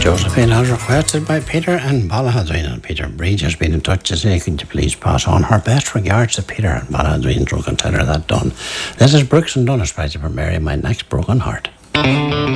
Josephine has requested by Peter and Balahadreen, and Peter Breed has been in touch to say, could you please pass on her best regards to Peter and Balahadreen, so consider that done. This is Brooks and Dunn, especially for Mary, my next broken heart.